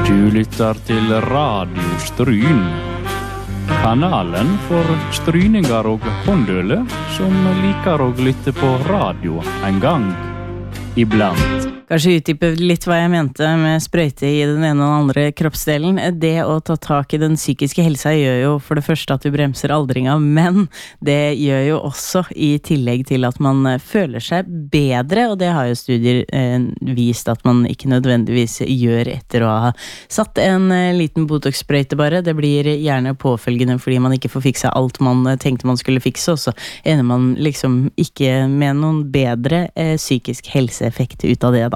Du lytter til Radio Stryn. Kanalen for stryninger og håndøle som liker å lytte på radio en gang iblant. Kanskje utdype litt hva jeg mente med sprøyte i den ene og den andre kroppsdelen. Det å ta tak i den psykiske helsa gjør jo for det første at du bremser aldringa, men det gjør jo også i tillegg til at man føler seg bedre, og det har jo studier vist at man ikke nødvendigvis gjør etter å ha satt en liten Botox-sprøyte bare. Det blir gjerne påfølgende fordi man ikke får fiksa alt man tenkte man skulle fikse, og så ender man liksom ikke med noen bedre psykisk helseeffekt ut av det da.